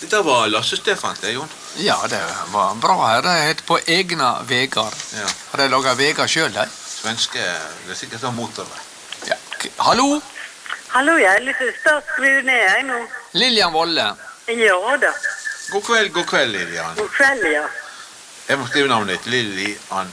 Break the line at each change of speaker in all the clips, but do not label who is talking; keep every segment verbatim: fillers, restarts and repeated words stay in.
Det var Lasse Stefan, det, Jon.
Ja, det var bra her. Det heter På egna vegar.
Ja.
Har de laget vegar selv, de?
Svenske, det er sikkert sånn motorvei.
Ja. Hallo?
Hallo, jeg er litt sterk skru ned, jeg nå.
Lilian Volle.
Ja da.
God kveld, god kveld, Lilian.
God kveld, ja.
Jeg må skrive navnet ditt. Lilian.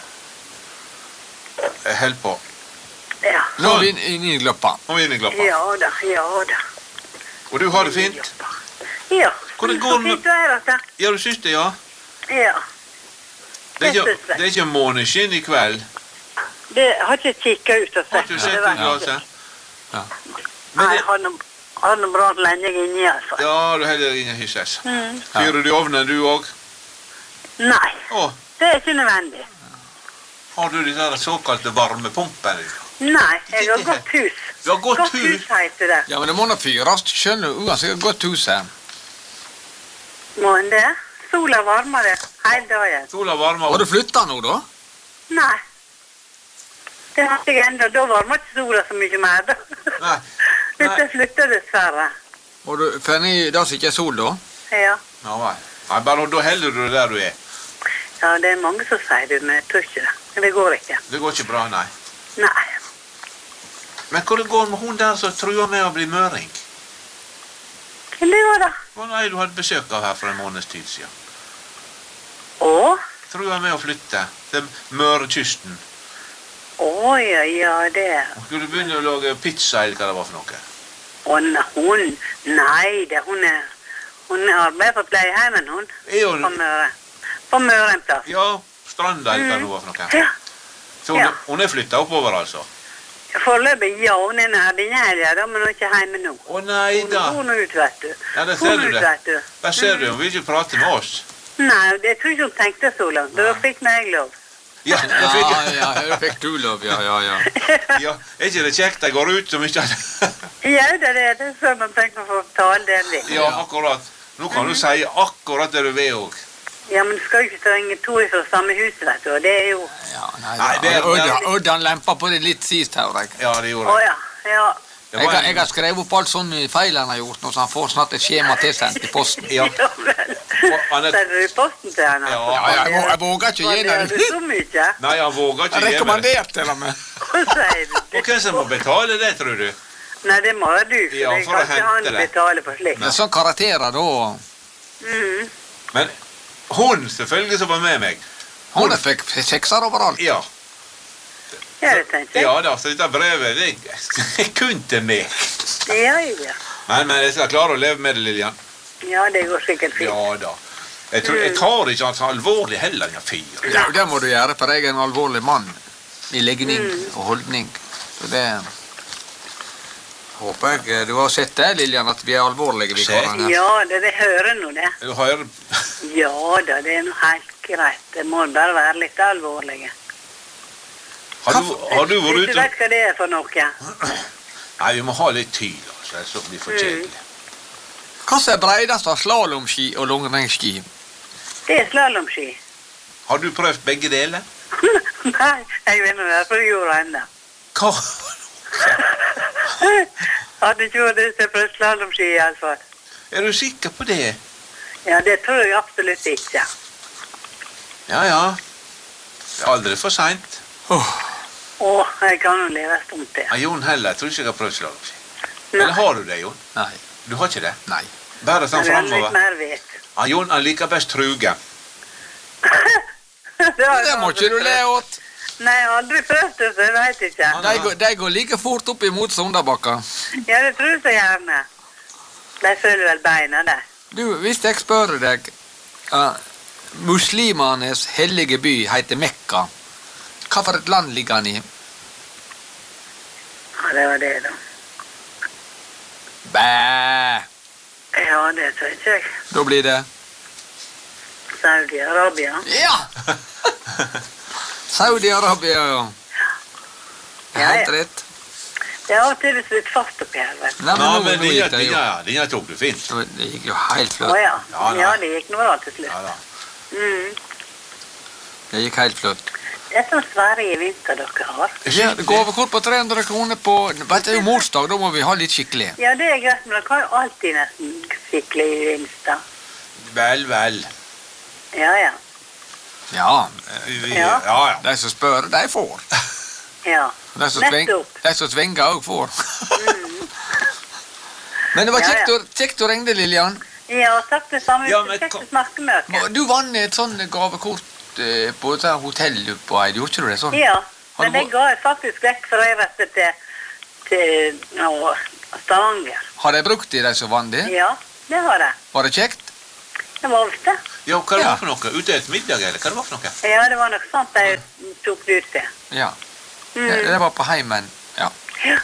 Jeg held på.
Ja.
Nå er vi inne i gløppa.
Nå er vi inne i glappa.
Ja da, ja da.
Og du har det fint?
Ja.
Hvordan går det med-
fint vær, altså.
Ja, du synes det, ja?
Ja.
Det er ikke,
synes jeg.
det er ikke måneskinn i kveld.
Det har ikke kikket ut og
Har
sett.
du
Det
sett
var
i glasset?
Ja.
Nei, jeg har noe, har noe bra lenge inni, altså.
Ja, du heller ingen hysses.
Mm.
Fyrer du i ovnen, du også?
Nei,
Å,
det er ikke nødvendig.
har du disse her såkalte varmepumpene?
Nei, jeg har gått hus.
Du har gått hus?
hus heter det.
Ja, men det må da fyres. Skjønner du, uansett godt hus her.
Må en det? Sola varmer det hele dagen.
Sola varmer
Har du
opp.
flyttet nå, da?
Nei. Det har jeg enda. Da varmer ikke sola så mye mer, da.
Nei.
Dette
Nei.
flytter dessverre.
Har du funnet det som ikke er sol, da?
Ja.
Ja, vel. Nei, bare da heller du der du er.
Ja, det er mange som sier det, men jeg tror ikke det. Det går ikke.
Det går ikke bra, nei.
Nei.
Men hvordan går det med hun der som truer med å bli møring?
Hvem det var da?
Hva var det du hadde besøk av her for en måneds tid siden?
Å?
Truer med å flytte til Mørekysten.
Å, ja, ja, det.
Hun skulle begynne å lage pizza, eller hva det var for noe.
Å, ne- hun? Nei, det hun er... Hun arbeider på pleieheimen, hun.
Er hun...
På Møre. På Møre en plass.
Ja, Stranda, eller hva det var for noe.
Ja.
Så hun,
Ja.
hun er flyttet oppover, altså.
Foreløpig, ja, hun er nær din helga, da, men hun er ikke hjemme nå.
Å nei
Hun
da.
bor nå ut, vet du.
Ja, der ser
Hun
du
ut,
det.
vet du.
Der ser du, hun vil ikke prate med oss.
Nei, det tror ikke hun tenkte så langt. Da fikk meg lov.
Ja,
Ja,
jeg fikk...
ja, her fikk du lov, ja, ja, ja.
Ja, er ikke det kjekt jeg går ut som ikke...
Ja, det er det. Det er sånn man tenker å få tale den vil.
Ja, akkurat. Nå kan du si akkurat det du vil også.
Ja, men du skal jo ikke trenge to fra samme hus, vet du. Og det er jo...
Ja, nei,
Nei, det er-
Øddan, Øddan lemper på det litt sist her, jeg.
Ja, det
Å
gjorde jeg.
ja, ja.
Det
Jeg,
var
har-
en-
jeg har skrevet opp alt sånne feil han har gjort nå, så han får snart et skjema tilsendt i posten.
Ja.
Ja, vel.
han er-
Sender du i posten til henne?
Ja,
Ja, ja, jeg, må, jeg våger ikke gi
Var
det.
det så mye?
Nei, han våger
Jeg
ikke gi meg det.
rekommenderte til og med.
Hva sier du?
Og hvem som må betale det, tror du?
Nei, det må du, for
Ja,
det
for å
kan ikke han
hente det.
betale for slikt.
Det er sånn karakterer da.
Mhm.
Men hun selvfølgelig som var med meg.
Hun fikk sekser overalt.
Ja,
Ja, det tenker jeg.
ja da, så dette brevet, det er kun til meg.
Ja, ja.
Men, men jeg skal klare å leve med det, Lilian.
Ja, det går sikkert fint.
Ja da. Jeg, tror, jeg tar ikke han så alvorlig heller, den fyren.
Ja, det må du gjøre, for jeg er en alvorlig mann i legning og holdning. Så det håper jeg eh, du har sett det, Lilian, at vi er alvorlige, vi
Sett.
karene her.
Ja, det, det hører nå det.
Du hører...
Ja da, det er noe helt greit. Det må bare være litt alvorlige.
Har du, har du vært
Hvis du
ute?
vet hva det er for noe.
Nei, vi må ha litt tid, altså. Så blir det for kjedelig.
Hva som er breidest av slalomski og langrennsski?
Det er slalomski.
Har du prøvd begge deler?
Nei, jeg vet ikke derfor jeg gjorde enda.
Hva?
Hadde ikke vært det som prøvd slalomski i alle fall.
Er du sikker på det?
Ja, det tror jeg absolutt ikke.
Ja, ja. Det er aldri for sent.
Åh,
Åh, jeg kan jo leve stumt til.
Ja, Jon heller, jeg tror ikke jeg har prøvd slalomski.
Nei,
Eller har du det, Jon?
nei,
Du har ikke det?
nei.
Bare sånn
jeg har litt
fremover.
mer vet.
Ja, Jon, han liker best truge.
det, har jeg
Det må
aldri
ikke du le
prøvd.
åt.
Nei, jeg har aldri prøvd det, så jeg vet ikke.
De går, de går like fort opp imot Sondabakka.
Ja, det tror jeg så gjerne. De følger vel beina der.
Du, hvis jeg spør deg, uh, muslimanes hellige by heter Mekka. Hva for et land ligger han i?
Ja, det var det da.
Bæ!
Ja, det tror ikke jeg.
Da blir det
Saudi-Arabia.
Ja! Saudi-Arabia, ja.
Ja,
Helt
ja.
rett.
Det har tydeligvis litt fast oppi her, vet du.
Nei,
Ja,
men nå,
men
nå
denne,
gikk det jo.
denne, denne tok du fint.
Det gikk jo helt
Å
flott.
ja.
Ja, nei.
Ja, det gikk nå bra til
Ja
slutt.
da.
Mm.
Det gikk helt flott.
Det er sånn svære gevinster dere har.
Ja, det går over kort på tre hundre kroner på... Vet du, det er jo morsdag, da må vi ha litt skikkelig.
Ja, det er greit, men dere har jo alltid nesten skikkelig gevinster.
Vel, vel.
Ja, ja.
Ja,
Vi, vi,
Ja.
ja, ja.
de som spør, de får.
Ja,
De som sveng-
nettopp.
de som svinger også får. Men det var
Ja,
kjekt,
ja.
å- kjekt å ringe, Lilian.
Ja, takk det samme.
Ja,
Ja,
men
men
kom-
kjekt å snakke med dere.
Du vant et sånn gavekort eh, på et hotell på Eid, gjorde ikke du det sånn?
Ja,
Har
men
du
det ga jeg faktisk vekk for jeg reiste til, til nå, Stavanger.
Har de brukt det, de som vant det?
Ja, det har jeg.
Var det kjekt?
Det var ofte.
Ja, hva det
Ja.
var for noe? Ute et middag, eller hva det var for noe?
Ja, det var nok sant jeg tok det ut til.
Ja.
Mm.
Det, det var på heimen. Ja.
Ja.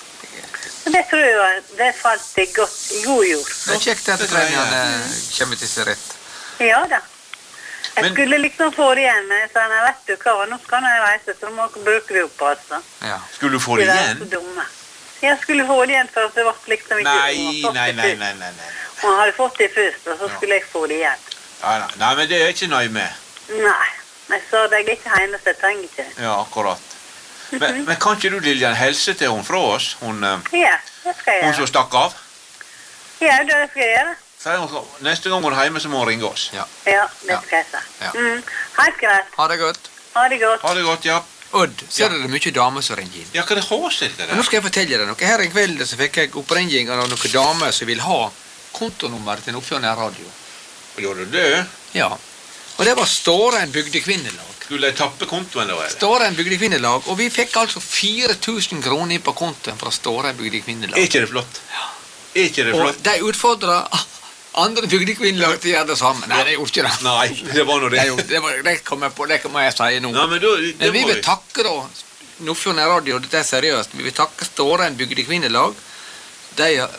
Så det tror jeg det falt i godt i god jord.
Det er kjekt at
Det tror jeg,
trenerne kommer til sin rett.
Ja da. Jeg
Men-
skulle liksom få det igjen, men jeg sa nei, vet du hva, nå skal jeg reise, så må dere bruke det opp, altså.
Ja.
Skulle du få det
De er
igjen?
så dumme. Jeg skulle få det igjen, for at det var liksom ikke...
Nei,
hun har fått
nei,
det
nei,
først.
nei, nei, nei.
Hun hadde fått det først, og så
Ja.
skulle jeg få det igjen.
Ja, nei, nei, men det er jeg ikke nøye med.
Nei, jeg sa det, jeg er ikke hjemme, så jeg trenger ikke det.
Ja, akkurat. Men, men kan ikke du, Lilian, helse til hun fra oss? Hun, eh,
Ja, det skal jeg
hun
gjøre.
som stakk av?
Ja, det skal jeg gjøre.
Så hun skal, neste gang hun er hjemme, så må hun ringe oss.
Ja.
Ja, det
Ja.
skal jeg si.
Ja.
Mm, helt greit.
Ha det godt.
Ha det godt.
Ha det godt, ja.
Odd, ser du det er mye damer som ringer inn?
Ja, hva det har seg det
Men nå
der?
skal jeg fortelle deg noe. Her en kveld så fikk jeg oppringing av noen damer som vil ha kontonummer til Nordfjord nærradio.
Gjør du det?
Ja. Og det var Stårein bygdekvinnelag.
Skulle jeg tappe kontoen da, eller?
Stårein bygdekvinnelag, og vi fikk altså fire tusen kroner inn på kontoen fra Stårein
Er
bygdekvinnelag.
ikke det flott? Er ikke det
Og
flott?
de utfordra andre bygdekvinnelag til å gjøre det samme. Nei, de gjorde ikke det.
Nei, det var nå
De
det.
gjorde- Det, var, det kom jeg på, det må jeg si nå.
Nei, men da, det
Men vi
må
vil
vi.
takke da Nordfjord nærradio, dette er seriøst. Vi vil takke Stårein bygdekvinnelag. De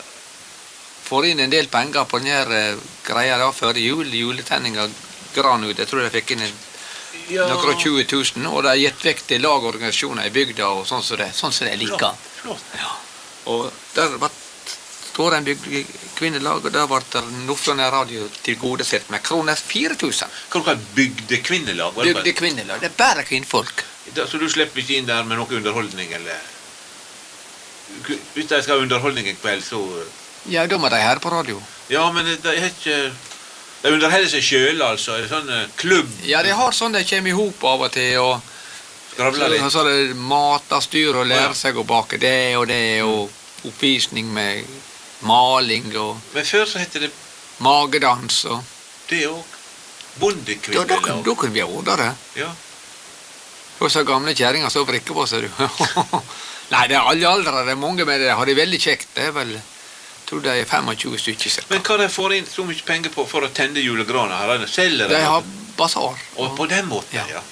får inn en del penger på denne greia da før jul. Juletenninga gran ut. Jeg tror de fikk inn en,
Ja,
noen og tjue tusen, og de har gitt vekk til lag og organisasjoner i bygda og sånn som det, sånn som det liker.
flott, flott.
Og der ble Stårein bygdekvinnelag, og der ble det Nordfjord nærradio tilgodesett med kroner fire tusen.
Hva kaller bygdekvinnelag? var det bare?
Bygdekvinnelag, det er bare kvinnfolk.
Da- Så du slipper ikke inn der med noe underholdning, eller? Hvis de skal ha underholdning en kveld, så...
Ja, da må de høre på radio.
Ja, men de er ikke... De underholder seg selv, altså. Er det sånn eh, klubb?
Ja, de har sånn de kommer i hop av og til, og
Skravler
så,
litt?
så er det matastyr og
Ja.
lære seg å bake det og det, og oppvisning med maling og
Men før så hette det
magedans og
det òg.
Da, da,
Bondekvinnelag.
kunne- da kunne vi ha ordnet det.
Ja.
Og så gamle kjerringer som vrikker på seg, du. Nei, det er alle aldre, det er mange med det. Har de veldig kjekt. Det er vel, jeg tror det er tjuefem stykker cirka.
Men hva de får inn så mye penger på for å tenne julegrana? Har de selger
De
de?
har basar.
Og på den måten,
Ja.
ja.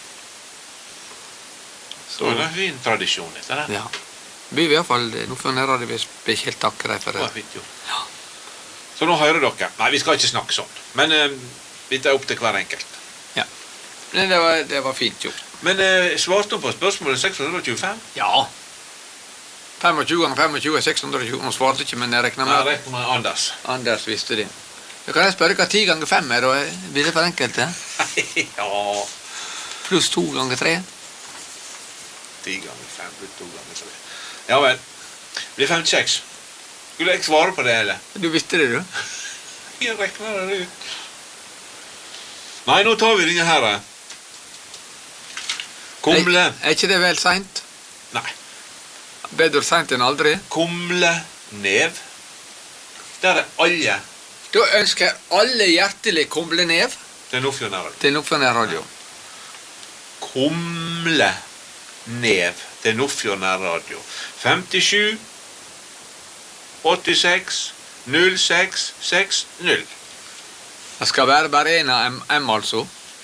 Så det er en fin tradisjon, dette der.
Ja. Vi vil i hvert fall, nå får nære det vi spesielt takke deg for
Det var
det.
fint gjort. Så nå hører dere. Nei, vi skal ikke snakke sånn. Men eh, dette er opp til hver enkelt.
Men det var, det var fint gjort.
Men eh, svarte hun på spørsmålet seks hundre og tjuefem?
Ja. tjuefem ganger tjuefem er seks hundre og tjue. Hun svarte ikke, men jeg regner
Nei,
med
rekk med Anders.
Anders visste det. Da kan jeg spørre hva ti ganger fem er, da? Blir det for enkelt, det?
Ja.
Pluss to ganger tre?
Ti ganger fem pluss to ganger tre. Ja vel. Det blir femtiseks. Skulle jeg svare på det, eller?
Du visste det, du?
Jeg rekner det ut. Nei, nå tar vi denne her. eh. Kumle.
Er, er ikke det vel seint?
Nei.
Bedre seint enn aldri?
Kumle nev. Der er alle
Da ønsker jeg alle hjertelig kumlenev
til Nordfjord
til Nordfjord nærradio.
Kumle nev til Nordfjord nærradio. femtisju åttiseks null seks seks null.
Det skal være bare en av M, M altså.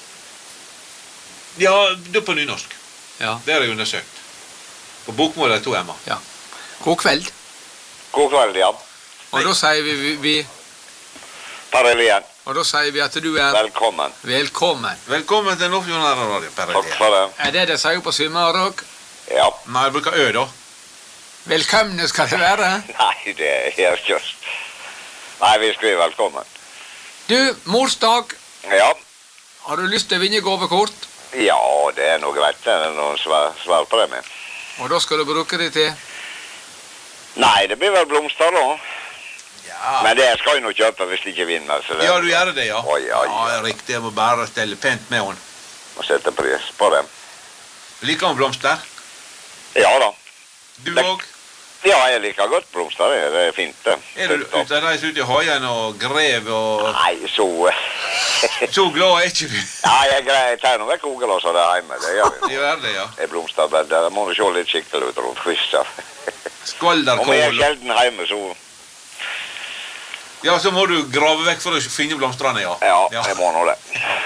Ja, det er på nynorsk.
Ja.
Det har jeg undersøkt. På bokmål er det to M-er.
God kveld.
God kveld, ja.
Og da sier vi, vi, vi
Parelien,
Og da sier vi at du er
velkommen.
velkommen.
Velkommen til Nordfjord nærradio, Per
Takk
Elie.
for det.
Er det det sier på Sunnmøre òg?
Ja.
Nei, jeg bruker Ø, da.
Velkomne skal det være.
Nei, det er helt just. Nei, vi skriver velkommen.
Du, morsdag,
Ja,
har du lyst til å vinne gavekort?
Ja, det er noe greit. Det er noen svær, svær premie.
Og da skal du bruke det til?
Nei, det blir vel blomster da.
Ja.
Men det skal jeg nå kjøpe hvis jeg ikke vinner. Så det...
Ja, du gjør det, ja.
Å, ja, ja.
Ja, riktig. Jeg må bare stelle pent med henne.
Må sette pris på det.
Liker hun blomster?
Ja da.
Du
Det-
òg?
Ja, jeg liker godt blomster. Det det er fint, det.
Er du ute og reiser ut i haien og grev og
Nei, så...
så glad er ikke du?
Ja, jeg greier tar noe vekk ugelås av det hjemme. Det gjør vi.
Du gjør det, ja.
Det er blomsterbed. Der må du se litt skikkelig ut rundt Christian. Om jeg er
Skalderkål.
sjelden hjemme, så...
Ja, så må du grave vekk for å finne blomstrene, ja.
Ja, jeg må nå det.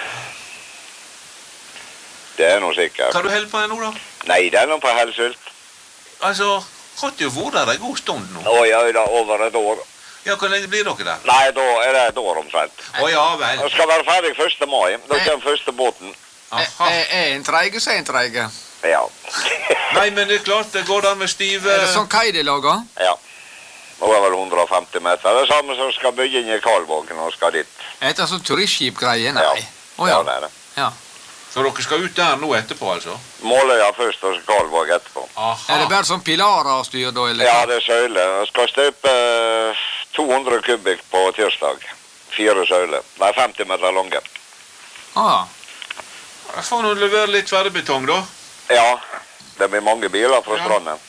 Det er noe sikkert.
Hva du holder på med nå, da?
Nei, det er noe på helsult.
Altså, har du vært der en god stund nå?
Å, ja, da, over et år.
Ja, hvor lenge blir dere der?
Nei, da er det et år omtrent.
Å ja vel.
Jeg skal være ferdig første mai. Da kommer første båten.
Er,
Aha.
er, er en treige, så er en treige.
Ja.
Nei, men det er klart, det går an med stive...
Er det sånn kai de lager?
Ja. Nå er vel hundre og femti meter. Det er samme som skal bygge inn i Karlvågen og skal dit.
Er det sånn turistskip-greie? Nei.
Ja.
Å ja.
det er det.
Ja.
Så dere skal ut der nå etterpå, altså?
Måløya først og så Karlvåg etterpå.
Aha.
Er det bare sånn pilarer og styr da, eller?
Ja, det er søyler. Jeg skal støpe eh, to hundre kubikk på tirsdag. Fire søyler. Det er femti meter lange.
Ah.
Jeg får nå levere litt tverrbetong, da.
Ja, det blir mange biler fra
Ja.
stranden.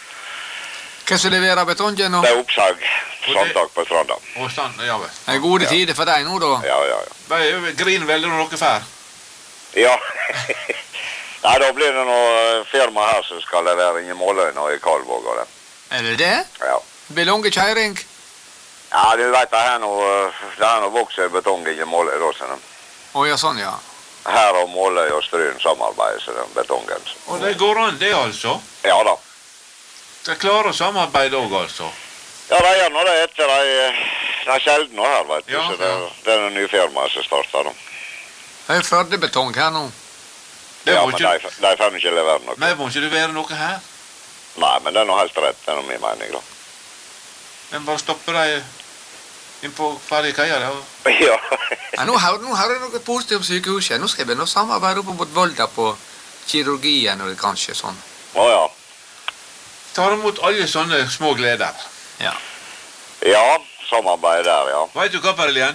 Hva som leverer betongen nå?
Det er oppsag. Strandtak på stranda.
Og sånn, ja vel.
Det er gode tider for deg nå, da.
Ja, ja, ja.
Bare grin veldig når dere fer.
Ja. Nei, da blir det noe firma her som skal levere inn i Måløyna og i Karlvåg og det.
Er det det?
Ja.
Det blir lange kjøring.
Ja, du vet, det er noe, det er noe vokser betong inn i Måløy da, sånn.
Å ja, sånn, ja.
Her og Måløy og Stryn samarbeider, så den betongen.
Og det går an, det altså.
Ja da.
Det klarer å samarbeide òg, altså.
Ja, det er nå det etter de, de sjelden nå her, vet du.
Ja,
så det,
ja.
det er noen nye firma som starter da.
Det er Førde-betong her nå.
Det
Ja,
må
men
ikke,
de, de får ikke levere noe.
men må ikke det være noe her?
Nei, men det er noe helt rett, det er noe min mening da.
Men bare stoppe deg inn på ferdig kaia, da.
Ja.
Ja, nå har nå har jeg noe positivt om sykehuset. Nå skal jeg begynne å samarbeide opp mot Volda på kirurgien og kanskje sånn.
Å ja.
Tar imot alle sånne små gleder.
Ja.
Ja, samarbeid der, ja.
Vet du hva, Perlien?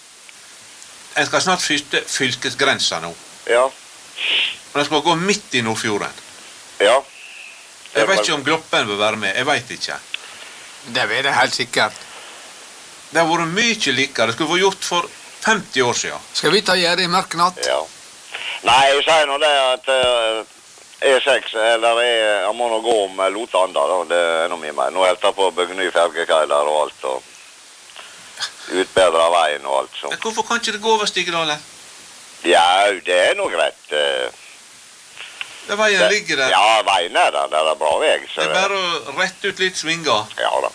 En skal snart fyste fylkesgrensa nå.
Ja.
Og den skal gå midt i Nordfjorden.
Ja.
Jeg vet ikke om Gloppen vil være med. Jeg vet ikke.
Det er det helt sikkert.
Det har vært mye likere. Det skulle vært gjort for femti år siden.
Skal vi ta gjerde i mørk natt?
Ja. Nei, jeg sier nå det at uh, E seks, eller E, jeg må nå gå om uh, Lotanda, da. Det er noe mye mer. Nå helt på å bygge ny fergekaj der og alt, og utbedre veien og alt sånt.
Men hvorfor kan ikke det gå over Stigedalen?
Ja, det er noe greit. Uh,
Det veien
det,
ligger der.
Ja, veien er der. Det er bra vei. Så
Det er bare å rette ut litt svinger.
Ja da.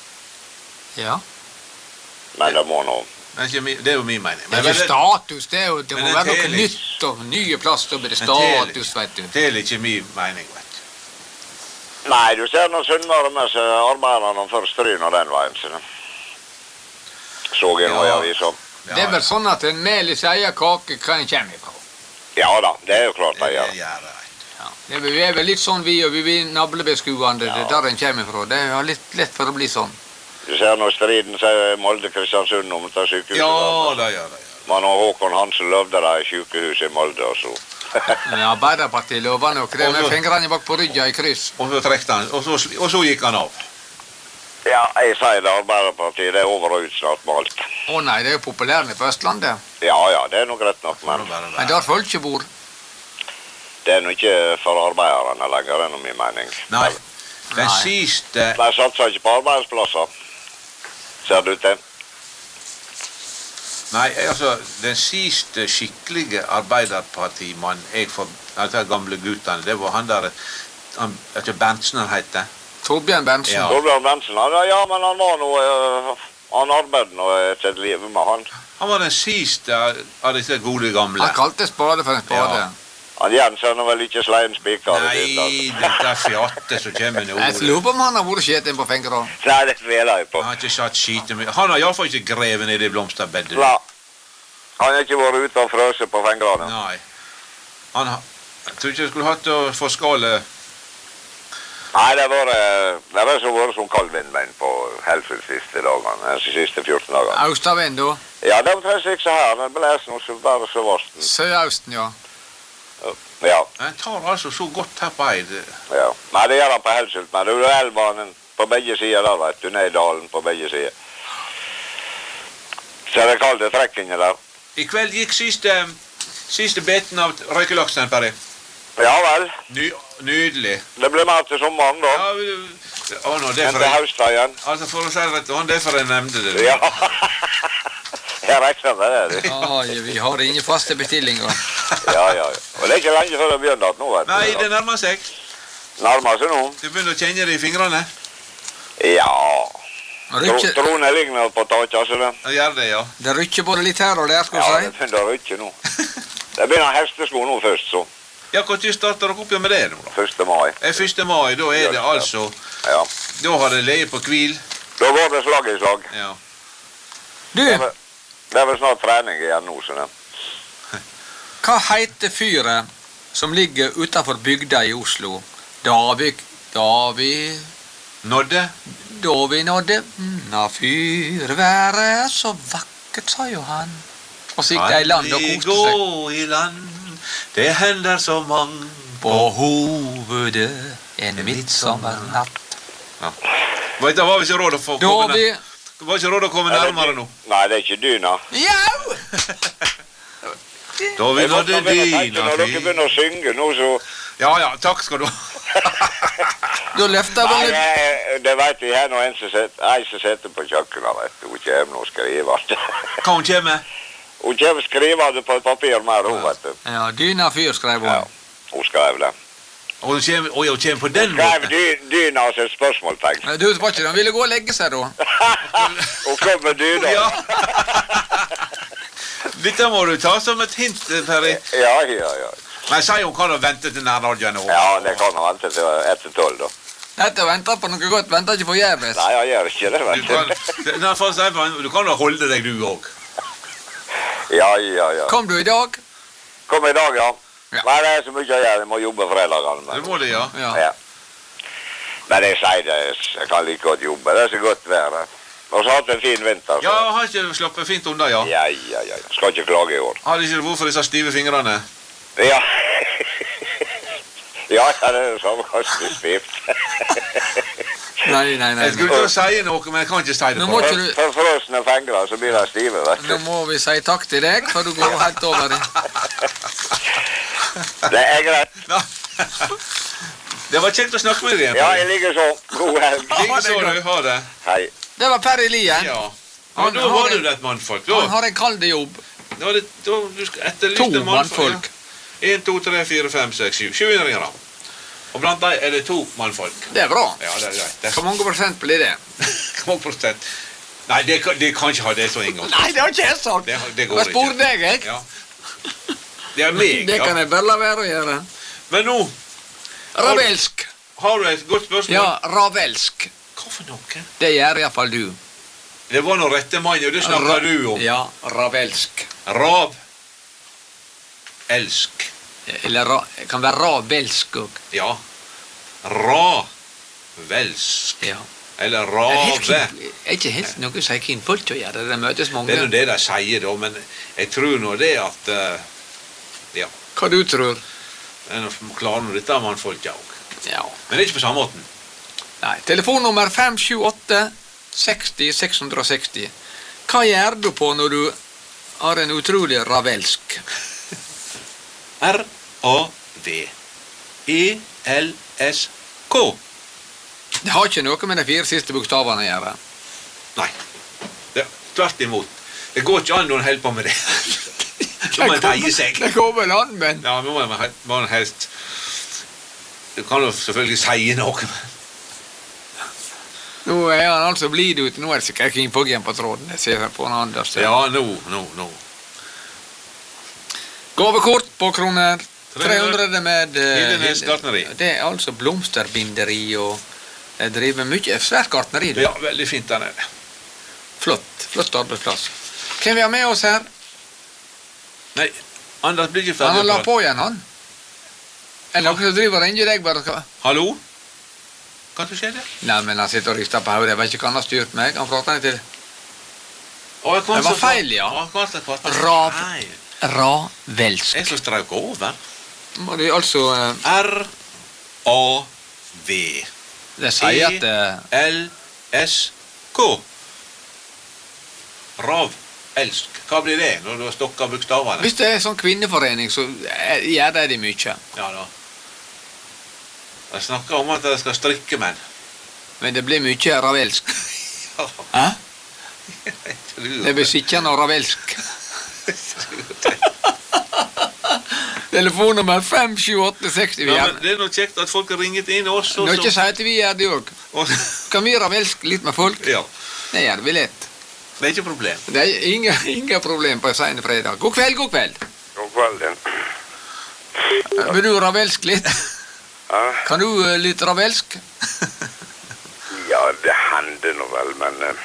Ja.
Men det må nå...
Det er, ikke mi, det er jo min mening.
Det er ikke status, det, er jo, det
Men
må
det
være noe
teler.
nytt og nye plasser, da blir det
Men teler.
status, vet du.
Det er ikke min mening, vet du.
Nei, du ser nå Sunnmøre med seg arbeiderne for Stryn og den veien, så det. Så jeg nå i
Ja.
avisen.
Det er vel sånn at en melis eier kake hva en kommer fra.
Ja da, det er jo klart
Det
det
er
gjør.
gjør det, vet du.
Ja. Det er, vi er vel litt sånn vi og vi er navlebeskuende, det er der en kommer fra. Det er litt lett for å bli sånn.
Du ser nå striden sier Molde-Kristiansund om til sykehuset.
Ja, det gjør det.
Man og Håkon Hansen løvde det i sykehuset i Molde, og så...
Men Arbeiderpartiet lover nok det
Og
med
så-
fingrene bak på ryggen i kryss.
Og så trekte han, og så, sli- og så gikk han av.
Ja, jeg sier det, Arbeiderpartiet, det er over og ut snart med alt.
Å nei, det er jo populært på Østlandet.
Ja, ja, det er nok rett nok,
Får
men
det bare
Men
være.
der folk ikke bor.
det er nok ikke for arbeiderne lenger, det er noe min mening.
Nei, den
Nei.
siste...
De satser ikke på arbeidsplasser. Ser du til?
Nei, altså, den siste skikkelige arbeiderpartimann jeg for... Altså, gamle guttene, det var han der... Han, vet du, Berntsen han heter?
Torbjørn Berntsen.
Ja.
Torbjørn Bensen, han, ja, men han var noe... øh, han arbeidde noe til et liv med han.
Han var den siste av av disse gode gamle.
Han kalte spade for en spade.
Ja.
Han Jens er nå vel ikke slein spiker.
Nei, dette er fjattet som kommer nå.
Jeg lurer på om han har vært skjeten på fingrene.
Nei, det tviler jeg på.
Han har ikke satt skiten med... Han har i hvert fall ikke grevet ned i blomsterbedet.
Nei. Han har ikke vært ute og frøset på fingrene.
Nei. Han har... Jeg tror ikke jeg skulle hatt å få skale...
Nei, det var, eh, det var så vært som kald vindmenn på Helsfjord siste dagene, de siste fjorten dagene.
Austavind, da?
Ja, det var tre ikke så her, det blåser noe så bare så varsten.
Sørausten, ja.
Ja,
Den tar altså så godt her på Eid.
ja. Nei, det gjør han på Helsfjord, men det er elvbanen på begge sider der, vet du, ned i dalen på begge sider. Så er det kalde trekkene der.
I kveld gikk siste, siste beten av røykelaksen, Perry.
Ja vel,
Ny, nydelig.
det blir mer til sommeren da.
Ja, vi- å, nå, det er
Men
for
til
jeg...
høstveien.
Altså, for å si det rett, det er for jeg nevnte det.
Ja. Jeg regner med det, du.
Oi, vi har ingen faste bestillinger.
Ja, ja, ja. Og det er ikke lenge før det begynner at nå, vet du.
Nei, det nærmer seg.
Nærmer seg nå.
Du begynner å kjenne det i fingrene.
Ja. Tro,
Rykker,
troene ligner på taket, altså det.
Jeg gjør det, ja.
det rykker både litt her og der, skal
Ja,
du
det
si.
begynner å rykke nå. Det begynner hestesko nå først, så.
Ja, når starter dere opp igjen med det nå, da?
første mai.
Det er første mai, da er det altså...
Ja.
Da har det leget på hvil.
Da går det slag i slag.
Ja.
Du,
Det er vel- det er vel snart trening igjen nå, så det.
hva heter fyret som ligger utenfor bygda i Oslo? Da vi, da vi,
Nådde?
da vi nådde Na fyrværet så vakkert, sa jo han. Og så gikk de i land og
Aldri
koste seg.
gå i land, det hender så mange
På hovedet en midtsommernatt.
Ja. Vet du, det var ikke råd å få
Da
komme,
vi...
nær- det var ikke råd å komme
Er det
nærmere
dy-
nå.
Nei, det er ikke dyna.
Jau!
Da vi
Jeg måtte
nådde
begynne å tenke
dyna
Når dere
fy.
begynner å synge nå, så...
Ja, ja, takk skal du ha.
Da løfter
Nei,
vel...
det, det vet jeg her nå en som set- ei som sitter på kjøkkenet, vet du. Hun kommer nå og skriver.
Hva hun kommer?
Hun kommer og skriver det på et papir mer, hun, vet du.
Ja, dyna fyr, skrev hun.
Ja, hun skrev det.
Og hun kommer, og hun kommer på den
Skrev
måten.
dy, dyna og et spørsmålstegn.
Du, var ikke det? Han ville gå og legge seg da.
Hun kom med dyna.
Ja. Dette må du ta som et hint, Perry.
Ja, ja, ja.
Men sier hun kan jo vente til nærradioen nå.
Ja, det kan han vente til etter tolv, da.
Dette venter på noe godt, venter ikke forgjeves.
Nei, han gjør ikke det,
Du
vet
kan,
du.
Nei, for å si det, du kan jo holde deg du òg.
Ja, ja, ja.
Kom du i dag?
Kom i dag, ja.
Ja.
Nei, det er så mye å gjøre. Jeg må jobbe fredagene.
Det
Men,
må det, ja.
Ja.
ja. Men jeg sier det, jeg kan like godt jobbe. Det er så godt vær. Og så har hatt en fin vinter.
Ja,
Så.
har ikke sluppet fint unna, ja.
Ja, ja, ja. ja. Skal ikke klage i år.
Har ikke det vært for disse stive fingrene?
Ja. Ja, ja, det er sånn ganske stivt.
Nei, nei, nei.
Jeg skulle til å si noe, men jeg kan ikke si det.
Nå
på
må
det.
ikke du...
For frosne fingre, så blir de stive, vet
Nå
du.
må vi si takk til deg, for du går helt over det.
Det er greit.
Ja. Det var kjekt å snakke med deg igjen.
Ja, jeg ligger så. God helg.
Like så du. Ha det.
Hei.
Det var Perry Lien.
Ja. Ja,
Han
da
har
var
en-
du det et mannfolk.
Han
Da,
har en kald jobb.
da, er det, da du skal etterlyse
To
en mannfolk.
mannfolk.
En, to, tre, fire, fem, seks, syv. Sju innringere. Og blant dem er det to mannfolk.
Det er bra.
Ja, det er greit. Det
Hvor mange prosent blir det?
Hvor mange prosent? Nei, det, kan- det kan ikke ha det så engang.
Nei, det har ikke jeg sagt.
Det, det går
Jeg spør
ikke.
deg, jeg.
Ja. Det er meg,
Det kan
ja.
jeg bare la være å gjøre.
Men nå
Ravelsk.
har du et godt spørsmål.
Ja, ravelsk.
Hva for noe?
Det gjør iallfall du.
Det var noe rette mann, og det snakker du om.
Ja, ravelsk.
Rav. Elsk.
Eller ra, kan være ravelsk òg.
Ja. Ravelsk.
Ja.
Eller
Det er helt
rave.
kin- er ikke helt noe som er kvinnfolk å gjøre. Det møtes
Det er nå
mange.
det de sier, da, men jeg tror nå det at eh, Ja.
Hva du tror?
En klarer nå dette mannfolket òg.
Ja.
Men det er ikke på samme måten.
Nei. Telefonnummer fem sju åtte seksti seks seksti. Hva gjør du på når du har en utrolig ravelsk?
R A V E L S K.
Det har ikke noe med de fire siste bokstavene å gjøre.
Nei. Det er tvert imot. Det går ikke an når en holder på med det. Så må en teie seg.
Det går vel an, men
Ja, nå må man må man helst Du kan jo selvfølgelig si noe, men
nå er han altså blid ute. Nå er det sikkert kvinnfolk igjen på tråden. Jeg ser på en Anders.
Ja, nå, nå, nå.
Gavekort på kroner tre hundre med eh,
Hildenes gartneri.
Det er altså blomsterbinderi og jeg driver mye svært gartneri. du.
Ja, veldig fint der nede.
Flott. Flott arbeidsplass. Hvem vi har med oss her?
Nei, Anders blir ikke
Han har
ferdig.
lagt på igjen, han. Er det noen som driver og ringer deg bare? Skal...
Hallo? Hva som skjedde?
Nei, men han sitter og rister på hodet. Jeg vet ikke hva han har styrt meg. Han prater litt til.
Å, jeg kom
Det var
så-
feil, ja.
Å, hva som var feil?
Rav-
Feil.
Ravelsk.
Jeg som strøk over.
Må det altså eh,
R A V
Det sier at eh,
L S K. Ravelsk. Hva blir det når du har stokket bokstavene?
hvis det er sånn kvinneforening, så eh, gjør det de mye.
Ja da. Jeg snakker om at jeg skal strikke menn.
Men det blir mye ravelsk. Hæ?
Jeg tror
Det blir sikkende og ravelsk. Telefonnummer fem sju åtte seks.
Ja, men det er noe kjekt at folk har ringet inn også.
Nå ikke si at vi gjør det òg.
og,
Kan vi ravelsk litt med folk?
ja,
Det gjør vi lett.
det er ikke problem.
Det er ingen, ingen problem på en sen fredag. God kveld, god kveld.
God kvelden.
Vil du ravelsk litt?
Ja,
Kan du eh, litt ravelsk?
ja, det hender nå vel, men eh,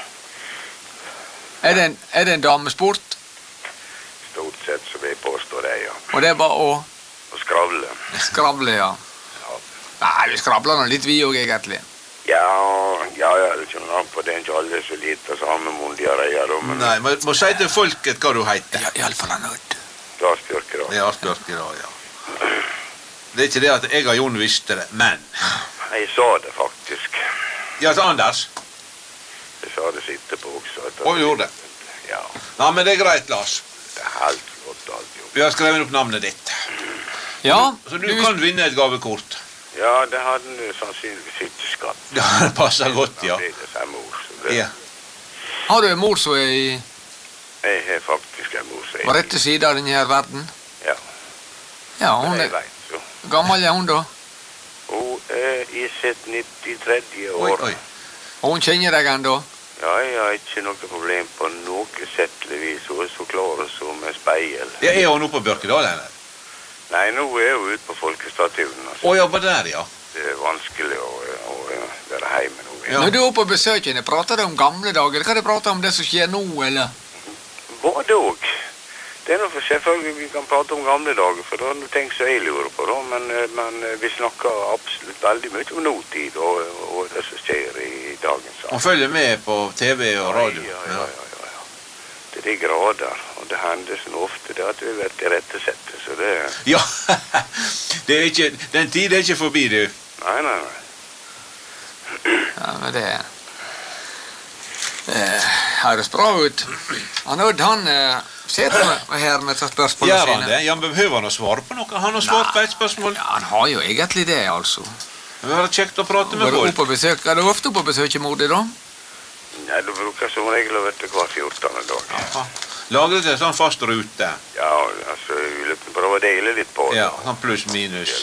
Er det en, er det en damesport?
stort sett så vil jeg påstå det, ja.
Og det er bare å
Og skravle.
skravle, ja.
Ja,
Nei, vi skravler nå litt vi òg, egentlig.
ja, ja, ja det kommer an på det er ikke alle så lite samme mundiareier, da, men
Nei, må, må si til folket hva du heter.
Ja, iallfall han Odd.
da styrker det.
Ja, Asbjørk i dag, ja. Det er ikke det at jeg og Jon visste det, men...
Jeg sa det faktisk.
Ja, til Anders.
Jeg sa det sitter på også. at-
Og gjorde det.
Ja,
Ja, men det er greit, Lars.
det er helt flott alt jo.
Vi har skrevet opp navnet ditt.
Ja,
Så du
du,
kan vinne et gavekort.
Ja, det hadde du sannsynligvis ikke skatt.
Ja, det passer godt, ja.
Da blir det samme ord, så det,
Ja.
har du en mor som er i
Jeg har faktisk en mor som
på rette side av denne her verden?
Ja,
Ja, hun
jeg
er
vet så.
gammel, er hun da?
Hun er i sitt nittitre år.
Oi, oi.
Og hun kjenner deg ennå?
Ja, jeg har ikke noe problem på noe settelig vis. Hun er så klar som med speil.
Ja, er hun oppe på Bjørkedal, eller?
Nei, nå er hun ute på folkestatuen. Altså.
Å, jobber der, ja.
Det er vanskelig å, å, å være hjemme nå.
Ja.
Når du er på besøk henne, prater du om gamle dager? Eller kan du prate om det som skjer nå, eller?
Både og. Det er noe for selvfølgelig vi kan prate om gamle dager, for det er noe ting som jeg lurer på, da. Men, eh, men eh, vi snakker absolutt veldig mye om nåtid og, og det som skjer i dagens
Hun
samfunn.
følger med på T V og radio.
Ja, ja, ja, ja, ja. Til de grader, og det hender så ofte det at vi vet det rette settet, så det...
Ja, det er ikke, den tid er ikke forbi, du.
Nei, nei, nei.
Ja, men det eh, høres bra ut. Han Odd, han eh, sitter med- her med disse spørsmålene
Gjør han
sine.
det? Ja, men behøver han å svare på noe? Han har svart på et spørsmål.
Ja, han har jo egentlig det, altså.
Det var kjekt å prate med
Var du
folk.
oppe på besøk? Er du ofte på besøk i mor di, da?
Nei, du bruker som regel å vette hver fjortende dag.
Jaha. Lager det en sånn fast rute.
Ja, altså, vi vil prøve å dele litt på det.
Ja, sånn pluss minus.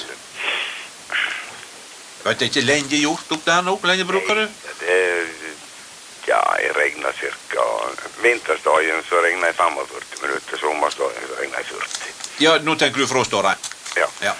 Vet du ikke lenge gjort opp der nå? Hvor lenge bruker du?
Det er, ja, jeg regner cirka, vintersdagen så regner jeg førtifem minutter, sommersdagen så regner jeg førti.
Ja, nå tenker du froståret.
Ja.
Ja.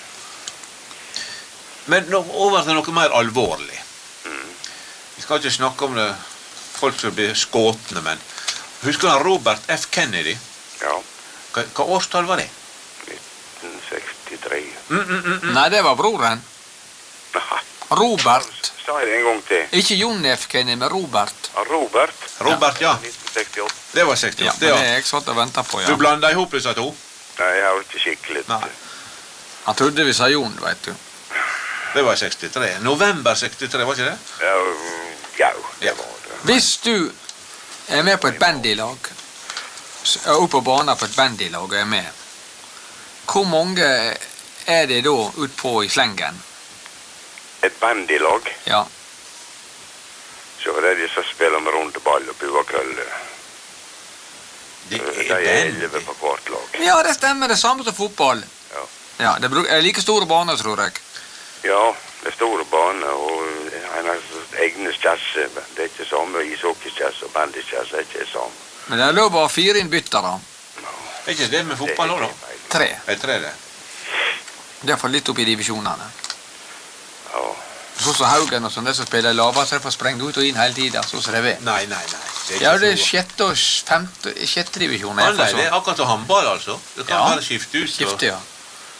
Men nå over til noe mer alvorlig.
Mm.
Vi skal ikke snakke om det, folk som blir skåtne, men husker du Robert F. Kennedy?
Ja,
Hva, hva årstall var det?
nitten sekstitre.
Mm, mm, mm, mm.
Nei, det var broren.
Nei,
Robert.
sa jeg det en gang til.
Ikke Jon F. Kennedy, men Robert.
Ja, Robert.
Robert, ja.
nitten sekstiåtte.
Det var
Ja,
sekstiåtte,
men det
ja.
er jeg satt og ventet på,
Du
ja.
blanda ihop disse to?
Nei, jeg har ikke skikkelig.
Nei.
Han trodde vi sa Jon, vet du.
Det var sekstitre. November sekstitre, var ikke det?
Ja, ja, det
Ja.
var det.
Hvis du er med på et bandylag, s- er oppe på banen på et bandylag og er med, hvor mange er det da utpå i slengen?
Et bandylag,
Ja.
så var det de som spiller med runde ball og buakrølle.
Det
De
er
er
den.
elleve på hvert lag.
Ja, det stemmer. Det samme som fotball.
Ja.
Ja, det bruk- er like store baner, tror jeg.
Ja, det er store baner og en har egne kjasser. Det er ikke samme ishockeykjass og bandykjass er ikke samme.
Men det er lov å ha fire innbyttere.
Er ikke det med fotball også, da?
Tre.
Jeg tror det.
Det er for litt opp i divisjonene.
Ja,
Sånn som Haugen og sånn, det som spiller lavere, så de får sprengt ut og inn hele tiden, sånn som det er.
Nei, nei, nei. Det er
Ja,
ikke
det er
så-
sjette og femte, sjette divisjon.
Ah, nei, det er akkurat som håndball, altså. Du kan
Ja.
bare skifte ut. og-
Skifte, ja.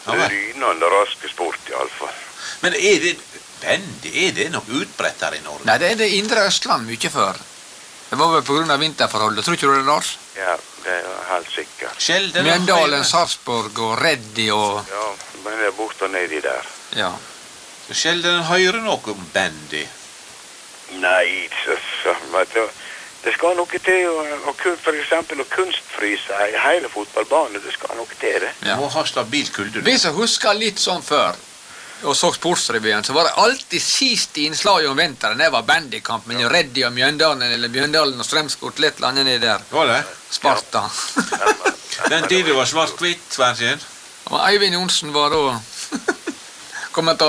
Ja, vel.
rynende raske sport, i alle fall.
Men er det bandy, er det nok utbredt her i Norge?
Nei, det er det indre Østland mye før. Det var vel på grunn av vinterforholdet, tror ikke du det, Lars?
Ja, det er helt sikkert.
Sjelden å
Mjøndalen,
høre.
Sarpsborg og Reddy og...
Ja, men det er bort og nedi der.
Ja.
Sjelden hører noe om bandy.
Nei, så, så vet du, det skal noe til å, å kun- for eksempel å kunstfryse ei hele fotballbane, det skal noe til det.
Du
Ja.
må ha stabilt kulde.
Vi som husker litt sånn før, og så Sportsrevyen, så var det alltid siste innslag om vinteren. Det var bandykamp mellom Reddy og Mjøndalen, eller Mjøndalen og Strømskort, litt landet ned der.
Var det?
Sparta.
Den tiden var svart-hvitt, Svensin.
Og Eivind Johnsen var da kommentator.